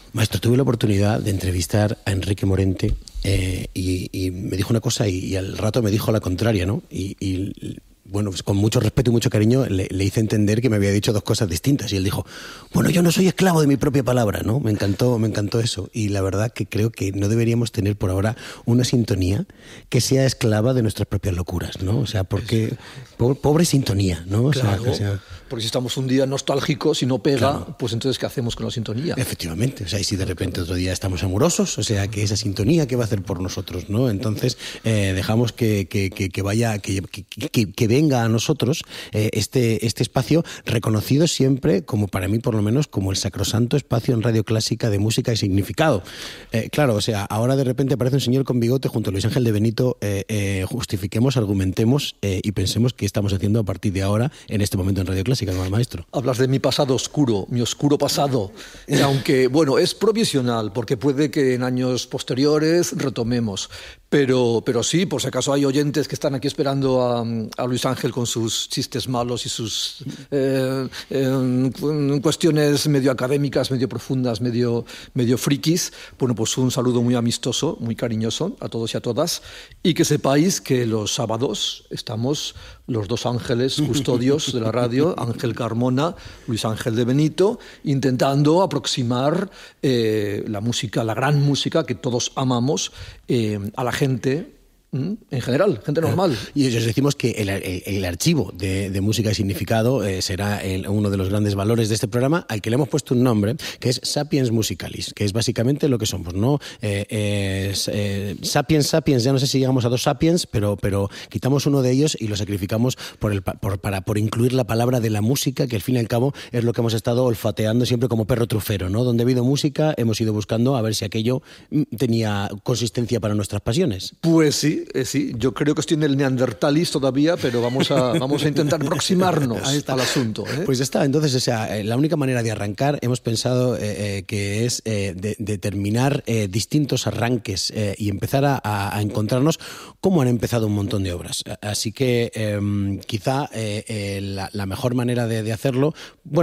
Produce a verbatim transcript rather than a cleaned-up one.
Maestro, tuve la oportunidad de entrevistar a Enrique Morente eh, y, y me dijo una cosa y, y al rato me dijo la contraria, ¿no? Y, y bueno, pues con mucho respeto y mucho cariño le, le hice entender que me había dicho dos cosas distintas y él dijo, bueno, yo no soy esclavo de mi propia palabra, ¿no? Me encantó, me encantó eso y la verdad que creo que no deberíamos tener por ahora una sintonía que sea esclava de nuestras propias locuras, ¿no? O sea, porque po pobre sintonía, ¿no? O claro, sea, o sea, porque si estamos un día nostálgicos y no pega, claro. Pues entonces ¿qué hacemos con la sintonía? Efectivamente, o sea, y si de repente otro día estamos amorosos, o sea, que esa sintonía, ¿qué va a hacer por nosotros, no? Entonces, eh, dejamos que, que, que, que vaya, que, que, que, que venga a nosotros eh, este, este espacio reconocido siempre, como para mí por lo menos, como el sacrosanto espacio en Radio Clásica de música y significado. Eh, claro, o sea, ahora de repente aparece un señor con bigote junto a Luis Ángel de Benito, eh, eh, justifiquemos, argumentemos eh, y pensemos qué estamos haciendo a partir de ahora, en este momento en Radio Clásica, ¿no, maestro? Hablas de mi pasado oscuro, mi oscuro pasado, y aunque, bueno, es provisional, porque puede que en años posteriores retomemos, pero, pero sí, por si acaso hay oyentes que están aquí esperando a, a Luis Ángel con sus chistes malos y sus eh, eh, cuestiones medio académicas, medio profundas, medio, medio frikis, bueno, pues un saludo muy amistoso, muy cariñoso a todos y a todas, y que sepáis que los sábados estamos los dos ángeles custodios de la radio, Ángel Carmona, Luis Ángel de Benito, intentando aproximar eh, la música, la gran música que todos amamos, eh, a la gente en general, gente normal. Y os decimos que el, el, el archivo de, de música y significado eh, será el, uno de los grandes valores de este programa, al que le hemos puesto un nombre, que es Sapiens Musicalis, que es básicamente lo que somos, ¿no? Eh, eh, eh, sapiens, Sapiens, ya no sé si llegamos a dos Sapiens, pero, pero quitamos uno de ellos y lo sacrificamos por, el, por, para, por incluir la palabra de la música, que al fin y al cabo es lo que hemos estado olfateando siempre como perro trufero, ¿no? Donde ha habido música, hemos ido buscando a ver si aquello tenía consistencia para nuestras pasiones. Pues sí. Eh, sí, yo creo que estoy en el neandertalis todavía, pero vamos a, vamos a intentar aproximarnos al asunto, ¿eh? Pues ya está, entonces, o sea, la única manera de arrancar, hemos pensado eh, eh, que es eh, de, determinar eh, distintos arranques eh, y empezar a, a encontrarnos cómo han empezado un montón de obras. Así que eh, quizá eh, eh, la, la mejor manera de, de hacerlo, bueno,